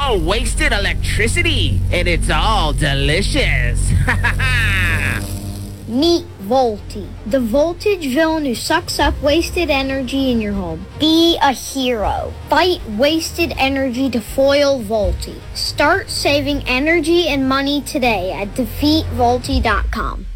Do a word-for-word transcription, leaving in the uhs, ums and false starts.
all wasted electricity, and it's all delicious. Meet Volty, the voltage villain who sucks up wasted energy in your home. Be a hero. Fight wasted energy to foil Volty. Start saving energy and money today at defeat volty dot com.